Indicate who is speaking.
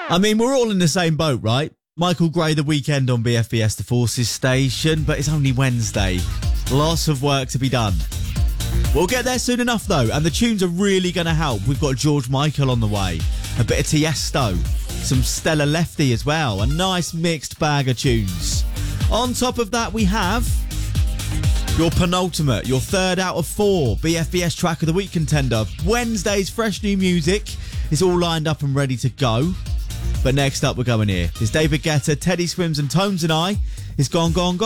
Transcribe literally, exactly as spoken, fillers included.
Speaker 1: I mean, we're all in the same boat, right? Michael Gray, The Weekend on B F B S The Forces station, but it's only Wednesday. Lots of work to be done. We'll get there soon enough, though, and the tunes are really going to help. We've got George Michael on the way, a bit of Tiesto, some Stella Lefty as well, a nice mixed bag of tunes. On top of that, we have your penultimate, your third out of four B F B S Track of the Week contender. Wednesday's fresh new music is all lined up and ready to go. But next up, we're going here. It's David Guetta, Teddy Swims and Tones and I. It's Gone, Gone, Gone.